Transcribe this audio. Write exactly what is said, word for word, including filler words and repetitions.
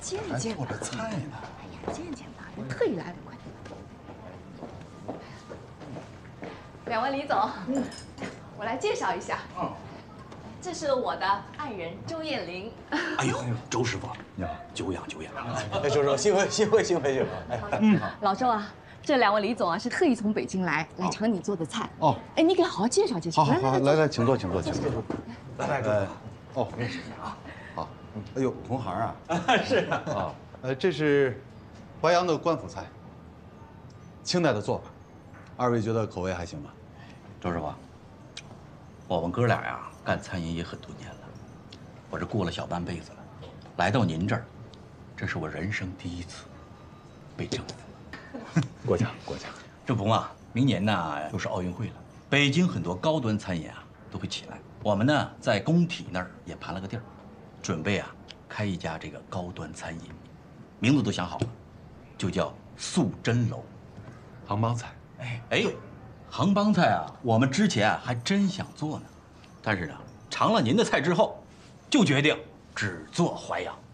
见见吧。 做着菜呢。 哎呀，见见吧，人特意来的，快点。 两位李总，嗯，我来介绍一下。嗯，这是我的爱人周艳玲。 哎呦，周师傅，你好，久仰久仰。 哎，周周，幸会幸会幸会幸会。哎， 嗯，老周啊，这两位李总啊是特意从北京来来尝你做的菜。哦，哎，你给好好介绍介绍。 好好好，来来，请坐，请坐，请坐。 来来，周呃，哦，认识你啊。好，哎呦，同行啊。 是啊。 啊，呃，这是淮扬的官府菜，清代的做法，二位觉得口味还行吗？ 周师傅，我们哥俩呀干餐饮也很多年了，我这过了小半辈子了，来到您这儿，这是我人生第一次被征服。 过奖过奖。 这不嘛，明年呢又是奥运会了，北京很多高端餐饮啊都会起来。我们呢在工体那儿也盘了个地儿，准备啊开一家这个高端餐饮，名字都想好了，就叫素真楼。 杭帮菜。 哎哎，杭帮菜啊，我们之前啊还真想做呢，但是呢尝了您的菜之后，就决定只做淮扬。